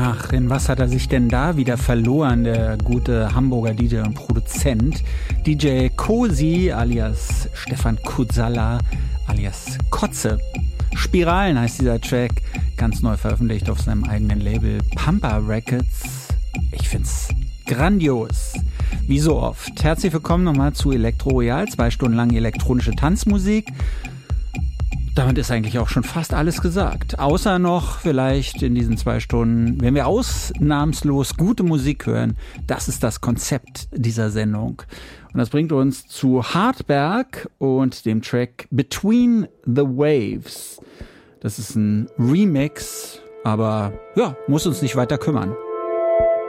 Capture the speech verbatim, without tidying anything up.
Ach, in was hat er sich denn da wieder verloren, der gute Hamburger D J und Produzent? D J Cosi alias Stefan Kutsala alias Kotze. Spiralen heißt dieser Track, ganz neu veröffentlicht auf seinem eigenen Label Pampa Records. Ich find's grandios. Wie so oft. Herzlich willkommen nochmal zu Elektro Royal, zwei Stunden lang elektronische Tanzmusik. Damit ist eigentlich auch schon fast alles gesagt. Außer noch vielleicht in diesen zwei Stunden, wenn wir ausnahmslos gute Musik hören, das ist das Konzept dieser Sendung. Und das bringt uns zu Hartberg und dem Track Between the Waves. Das ist ein Remix, aber ja, muss uns nicht weiter kümmern.